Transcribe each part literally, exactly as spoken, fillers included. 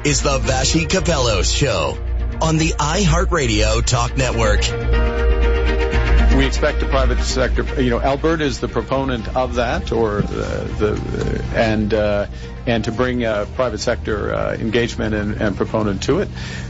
is the Vassy Capellos Show on the iHeartRadio Talk Network. We expect the private sector, you know, Alberta is the proponent of that, or the, the and uh, and to bring uh, private sector uh, engagement and, and proponent to it.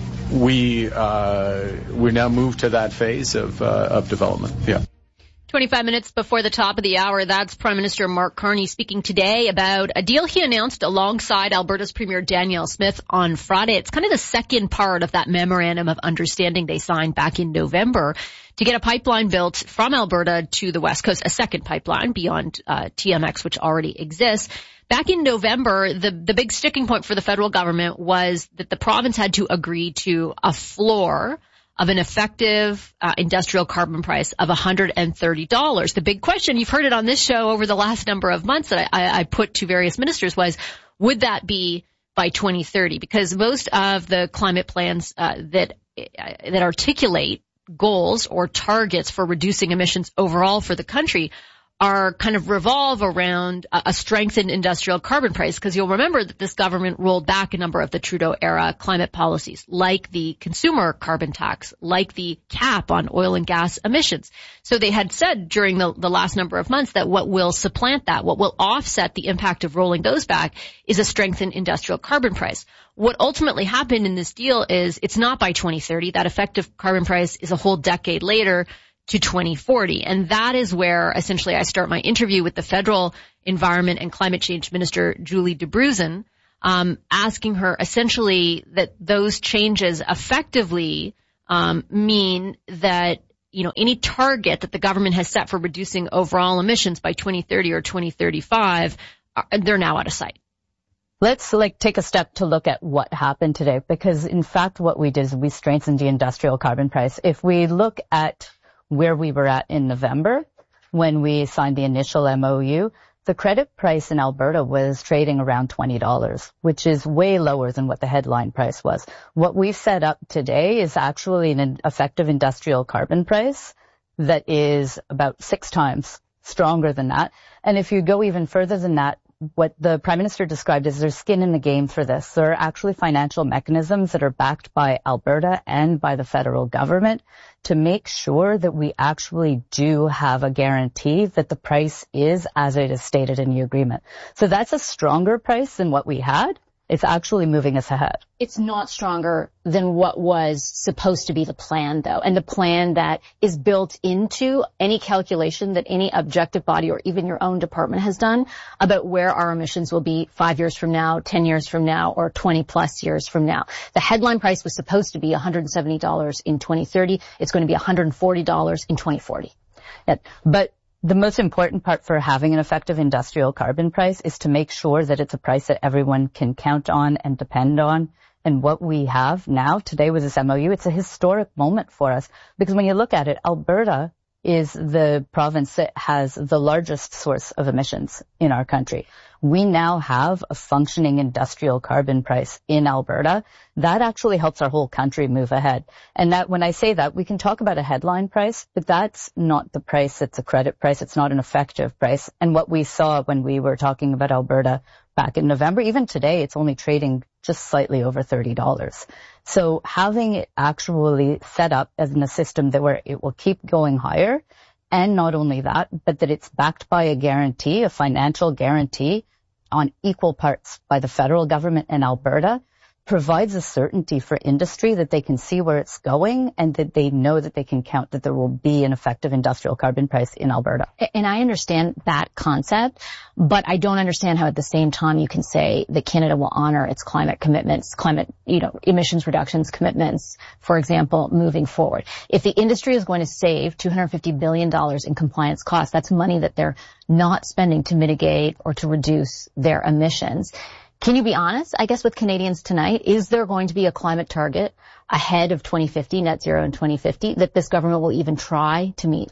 We uh, we now move to that phase of uh, of development. Yeah. twenty-five minutes before the top of the hour, that's Prime Minister Mark Carney speaking today about a deal he announced alongside Alberta's Premier Danielle Smith on Friday. It's kind of the second part of that memorandum of understanding they signed back in November to get a pipeline built from Alberta to the West Coast, a second pipeline beyond uh, T M X, which already exists. Back in November, the, the big sticking point for the federal government was that the province had to agree to a floor of an effective uh, industrial carbon price of one hundred thirty dollars. The big question, you've heard it on this show over the last number of months that I, I put to various ministers, was, would that be by twenty thirty? Because most of the climate plans uh, that uh, that articulate goals or targets for reducing emissions overall for the country are kind of revolve around a strengthened industrial carbon price, because you'll remember that this government rolled back a number of the Trudeau-era climate policies, like the consumer carbon tax, like the cap on oil and gas emissions. So they had said during the, the last number of months that what will supplant that, what will offset the impact of rolling those back, is a strengthened industrial carbon price. What ultimately happened in this deal is it's not by twenty thirty. That effective carbon price is a whole decade later, to twenty forty. And that is where essentially I start my interview with the federal environment and climate change minister, Julie Debruzen, um, asking her essentially that those changes effectively um, mean that, you know, any target that the government has set for reducing overall emissions by twenty thirty or twenty thirty-five, are, they're now out of sight. Let's like take a step to look at what happened today, because in fact what we did is we strengthened the industrial carbon price. If we look at where we were at in November when we signed the initial M O U, the credit price in Alberta was trading around twenty dollars, which is way lower than what the headline price was. What we've set up today is actually an effective industrial carbon price that is about six times stronger than that. And if you go even further than that, what the Prime Minister described as there's skin in the game for this. There are actually financial mechanisms that are backed by Alberta and by the federal government to make sure that we actually do have a guarantee that the price is as it is stated in the agreement. So that's a stronger price than what we had. It's actually moving us ahead. It's not stronger than what was supposed to be the plan, though, and the plan that is built into any calculation that any objective body or even your own department has done about where our emissions will be five years from now, ten years from now, or twenty plus years from now. The headline price was supposed to be one hundred seventy dollars in twenty thirty. It's going to be one hundred forty dollars in twenty forty. Yeah, but the most important part for having an effective industrial carbon price is to make sure that it's a price that everyone can count on and depend on. And what we have now today with this M O U, it's a historic moment for us, because when you look at it, Alberta is the province that has the largest source of emissions in our country. We now have a functioning industrial carbon price in Alberta. That actually helps our whole country move ahead. And that, when I say that, we can talk about a headline price, but that's not the price. It's a credit price. It's not an effective price. And what we saw when we were talking about Alberta back in November, even today, it's only trading just slightly over thirty dollars. So having it actually set up as in a system that where it will keep going higher, and not only that, but that it's backed by a guarantee, a financial guarantee on equal parts by the federal government and Alberta, provides a certainty for industry that they can see where it's going and that they know that they can count that there will be an effective industrial carbon price in Alberta. And I understand that concept, but I don't understand how at the same time you can say that Canada will honor its climate commitments, climate, you know, emissions reductions commitments, for example, moving forward. If the industry is going to save two hundred fifty billion dollars in compliance costs, that's money that they're not spending to mitigate or to reduce their emissions. Can you be honest, I guess, with Canadians tonight? Is there going to be a climate target ahead of twenty fifty, net zero in twenty fifty, that this government will even try to meet?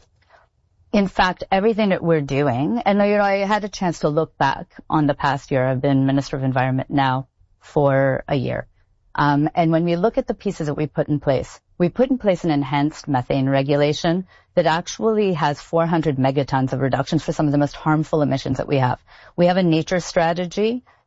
In fact, everything that we're doing, and you know, I had a chance to look back on the past year. I've been Minister of Environment now for a year. Um, and when we look at the pieces that we put in place, we put in place an enhanced methane regulation that actually has four hundred megatons of reductions for some of the most harmful emissions that we have. We have a nature strategy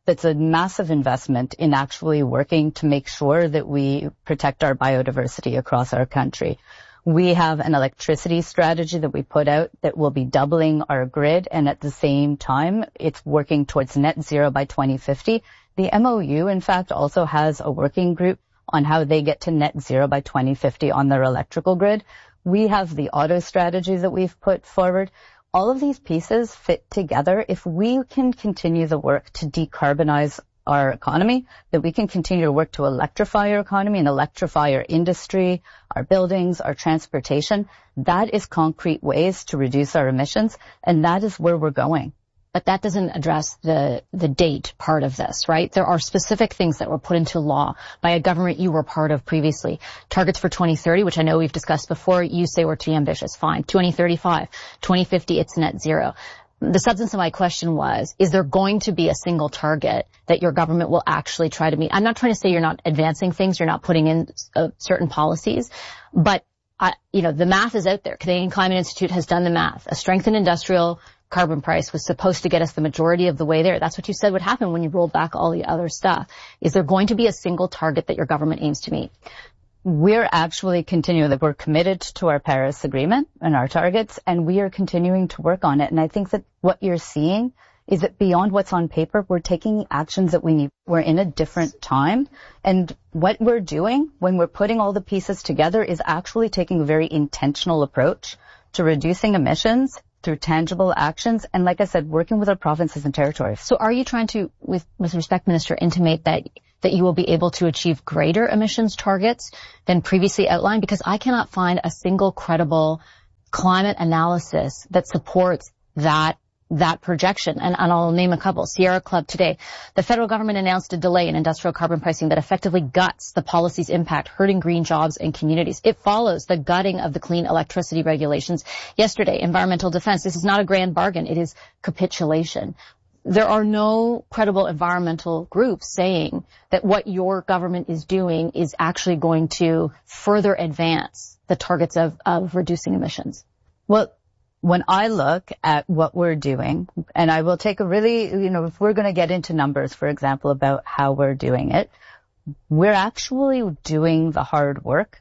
that's a massive investment in actually working to make sure that we protect our biodiversity across our country. We have an electricity strategy that we put out that will be doubling our grid, and at the same time, it's working towards net zero by twenty fifty. The M O U, in fact, also has a working group on how they get to net zero by twenty fifty on their electrical grid. We have the auto strategy that we've put forward. All of these pieces fit together. If we can continue the work to decarbonize our economy, that we can continue to work to electrify our economy and electrify our industry, our buildings, our transportation, that is concrete ways to reduce our emissions, and that is where we're going. But that doesn't address the, the date part of this, right? There are specific things that were put into law by a government you were part of previously. Targets for twenty thirty, which I know we've discussed before, you say were too ambitious. Fine. twenty thirty-five, twenty fifty, it's net zero. The substance of my question was, is there going to be a single target that your government will actually try to meet? I'm not trying to say you're not advancing things, you're not putting in uh, certain policies, but I, you know, the math is out there. Canadian Climate Institute has done the math. A strengthened industrial carbon price was supposed to get us the majority of the way there. That's what you said would happen when you rolled back all the other stuff. Is there going to be a single target that your government aims to meet? We're actually continuing that we're committed to our Paris Agreement and our targets, and we are continuing to work on it. And I think that what you're seeing is that beyond what's on paper, we're taking actions that we need. We're in a different time. And what we're doing when we're putting all the pieces together is actually taking a very intentional approach to reducing emissions through tangible actions, and like I said, working with our provinces and territories. So are you trying to, with, with respect, Minister, intimate that that you will be able to achieve greater emissions targets than previously outlined? Because I cannot find a single credible climate analysis that supports that that projection. And, and I'll name a couple. Sierra Club today. The federal government announced a delay in industrial carbon pricing that effectively guts the policy's impact, hurting green jobs and communities. It follows the gutting of the clean electricity regulations yesterday. Environmental Defense. This is not a grand bargain. It is capitulation. There are no credible environmental groups saying that what your government is doing is actually going to further advance the targets of, of reducing emissions. Well, when I look at what we're doing, and I will take a really, you know, if we're going to get into numbers, for example, about how we're doing it, we're actually doing the hard work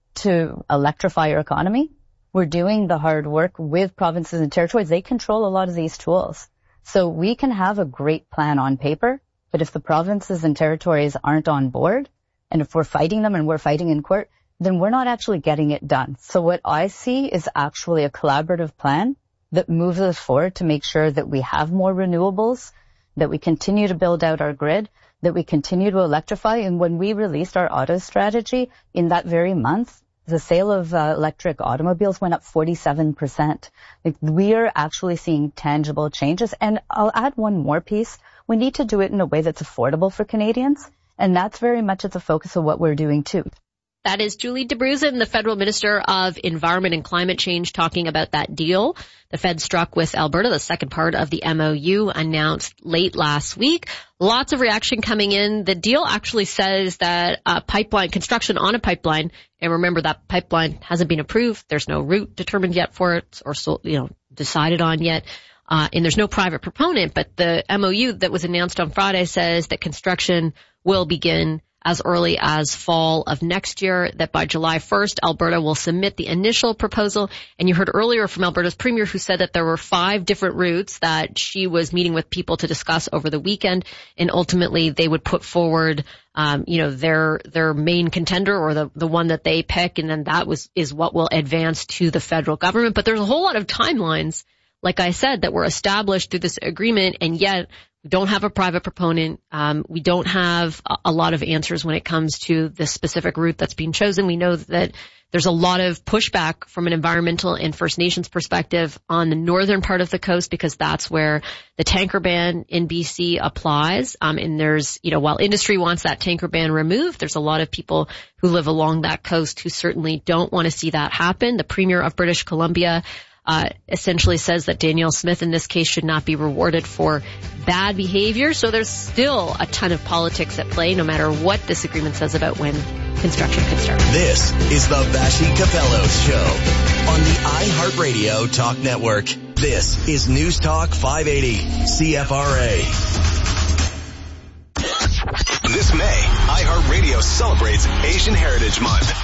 to electrify our economy. We're doing the hard work with provinces and territories. They control a lot of these tools. So we can have a great plan on paper, but if the provinces and territories aren't on board, and if we're fighting them and we're fighting in court, then we're not actually getting it done. So what I see is actually a collaborative plan that moves us forward to make sure that we have more renewables, that we continue to build out our grid, that we continue to electrify. And when we released our auto strategy in that very month, the sale of uh, electric automobiles went up forty-seven percent. Like, we are actually seeing tangible changes. And I'll add one more piece. We need to do it in a way that's affordable for Canadians. And that's very much at the focus of what we're doing too. That is Julie Debruzin, the Federal Minister of Environment and Climate Change, talking about that deal the Fed struck with Alberta, the second part of the M O U announced late last week. Lots of reaction coming in. The deal actually says that a pipeline, construction on a pipeline, and remember that pipeline hasn't been approved. There's no route determined yet for it or, so, you know, decided on yet. Uh, and there's no private proponent, but the M O U that was announced on Friday says that construction will begin as early as fall of next year, that by July first, Alberta will submit the initial proposal. And you heard earlier from Alberta's premier who said that there were five different routes that she was meeting with people to discuss over the weekend. And ultimately they would put forward, um, you know, their, their main contender or the, the one that they pick. And then that was, is what will advance to the federal government. But there's a whole lot of timelines, like I said, that were established through this agreement. And yet, we don't have a private proponent. Um, we don't have a, a lot of answers when it comes to the specific route that's being chosen. We know that there's a lot of pushback from an environmental and First Nations perspective on the northern part of the coast because that's where the tanker ban in B C applies. Um, and there's, you know, while industry wants that tanker ban removed, there's a lot of people who live along that coast who certainly don't want to see that happen. The Premier of British Columbia Uh, essentially says that Danielle Smith in this case should not be rewarded for bad behavior. So there's still a ton of politics at play, no matter what this agreement says about when construction can start. This is the Vassy Capelos Show on the iHeartRadio Talk Network. This is News Talk five eighty C F R A. Radio celebrates Asian Heritage Month.